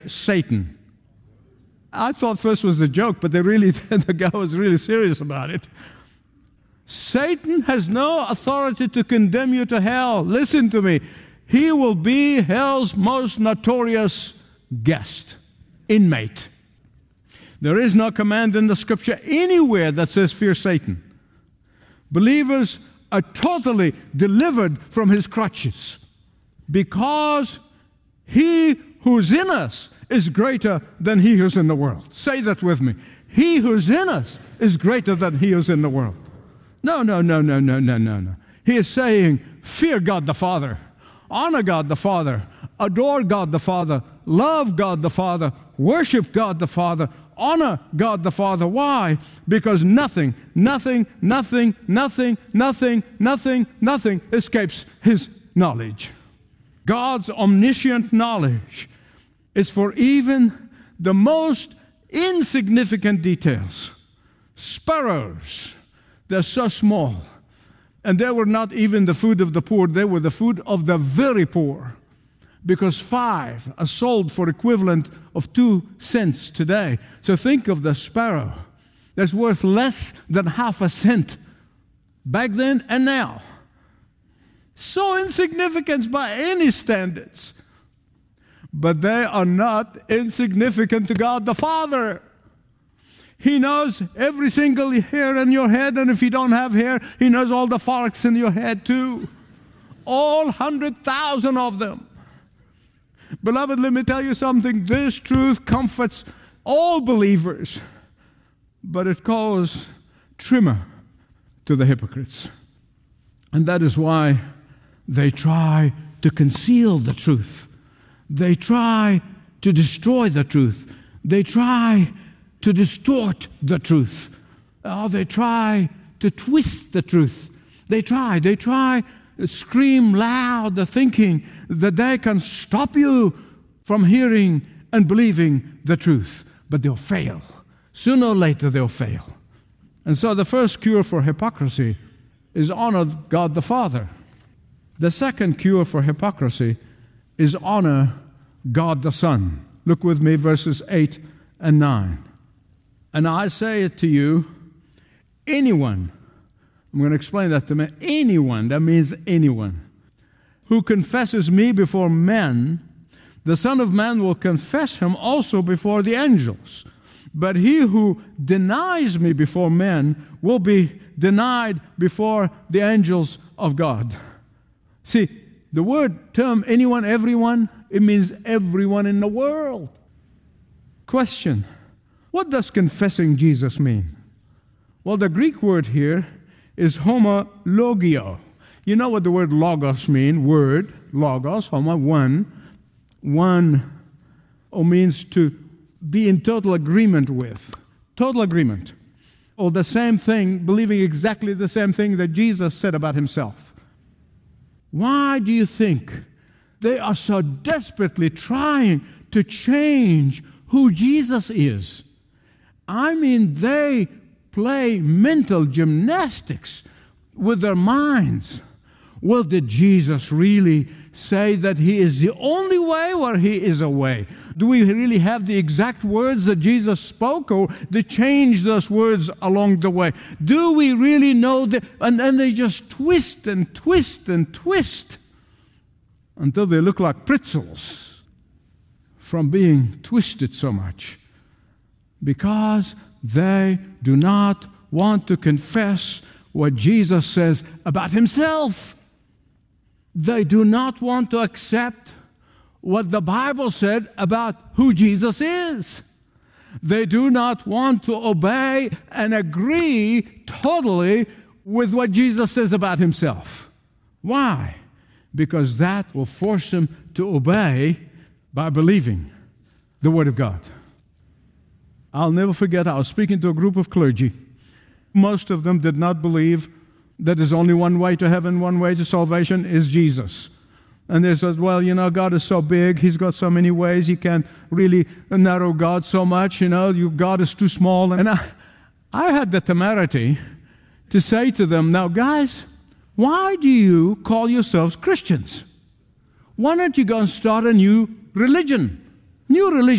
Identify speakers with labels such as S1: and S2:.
S1: Satan. I thought first was a joke, but the guy was really serious about it. Satan has no authority to condemn you to hell. Listen to me. He will be hell's most notorious guest, inmate. There is no command in the Scripture anywhere that says fear Satan. Believers are totally delivered from his crutches because he who's in us is greater than he who's in the world. Say that with me. He who's in us is greater than he who's in the world. No. He is saying, fear God the Father, honor God the Father, adore God the Father, love God the Father, worship God the Father, honor God the Father. Why? Because nothing escapes his knowledge. God's omniscient knowledge is for even the most insignificant details. Sparrows, they're so small. And they were not even the food of the poor, they were the food of the very poor. Because 5 are sold for equivalent of 2 cents today. So think of the sparrow that's worth less than half a cent back then and now. So insignificant by any standards. But they are not insignificant to God the Father. He knows every single hair in your head, and if you don't have hair, He knows all the follicles in your head too. All 100,000 of them. Beloved, let me tell you something. This truth comforts all believers, but it calls tremor to the hypocrites. And that is why they try to conceal the truth. They try to destroy the truth. They try to distort the truth. They try to twist the truth. They try to scream loud, thinking that they can stop you from hearing and believing the truth. But they'll fail. Sooner or later they'll fail. And so the first cure for hypocrisy is honor God the Father. The second cure for hypocrisy is honor God the Son. Look with me, verses 8 and 9. And I say it to you, anyone, I'm going to explain that to me, anyone, that means anyone, who confesses me before men, the Son of Man will confess him also before the angels. But he who denies me before men will be denied before the angels of God. See, the term anyone, everyone, it means everyone in the world. Question, what does confessing Jesus mean? Well, the Greek word here is homologio. You know what the word logos means? Word, logos, homo, one. One means to be in total agreement with. Total agreement. Or the same thing, believing exactly the same thing that Jesus said about himself. Why do you think they are so desperately trying to change who Jesus is? I mean, they play mental gymnastics with their minds. Well, did Jesus really say that He is the only way, or He is a way? Do we really have the exact words that Jesus spoke, or they change those words along the way? Do we really know that? And then they just twist and twist and twist until they look like pretzels from being twisted so much, because they do not want to confess what Jesus says about Himself. They do not want to accept what the Bible said about who Jesus is. They do not want to obey and agree totally with what Jesus says about Himself. Why? Because that will force them to obey by believing the Word of God. I'll never forget, I was speaking to a group of clergy. Most of them did not believe that there's only one way to heaven, one way to salvation is Jesus. And they said, well, God is so big, He's got so many ways, you can't really narrow God so much, God is too small. And I had the temerity to say to them, now guys, why do you call yourselves Christians? Why don't you go and start a new religion? New religion